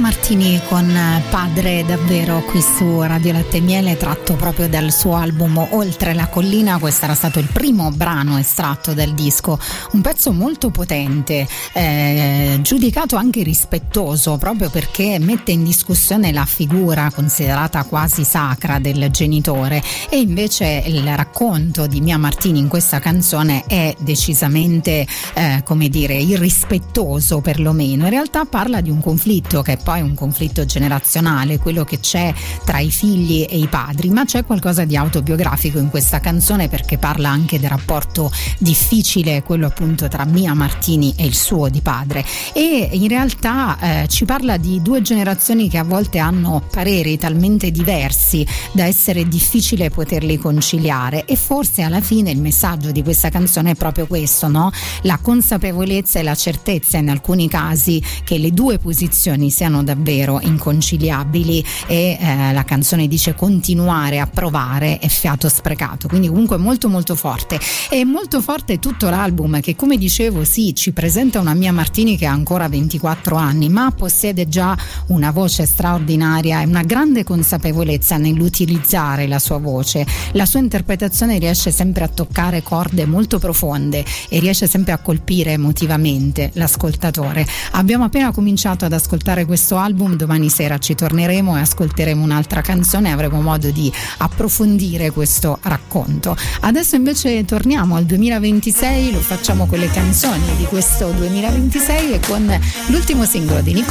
Martini con Padre davvero qui su Radio Latte e Miele, tratto proprio dal suo album Oltre la collina. Questo era stato il primo brano estratto dal disco, un pezzo molto potente, giudicato anche rispettoso proprio perché mette in discussione la figura considerata quasi sacra del genitore, e invece il racconto di Mia Martini in questa canzone è decisamente come dire irrispettoso, perlomeno. In realtà parla di un conflitto che è poi un conflitto generazionale, quello che c'è tra i figli e i padri, ma c'è qualcosa di autobiografico in questa canzone perché parla anche del rapporto difficile, quello appunto tra Mia Martini e il suo di padre, e in realtà ci parla di due generazioni che a volte hanno pareri talmente diversi da essere difficile poterli conciliare, e forse alla fine il messaggio di questa canzone è proprio questo, no? La consapevolezza e la certezza in alcuni casi che le due posizioni siano davvero inconciliabili, e la canzone dice continuare a provare è fiato sprecato, quindi comunque molto molto forte. E molto forte tutto l'album che, come dicevo, sì, ci presenta una Mia Martini che ha ancora 24 anni ma possiede già una voce straordinaria e una grande consapevolezza nell'utilizzare la sua voce. La sua interpretazione riesce sempre a toccare corde molto profonde e riesce sempre a colpire emotivamente l'ascoltatore. Abbiamo appena cominciato ad ascoltare questo album, domani sera ci torneremo e ascolteremo un'altra canzone e avremo modo di approfondire questo racconto. Adesso invece torniamo al 2026, lo facciamo con le canzoni di questo 2026 e con l'ultimo singolo di Nick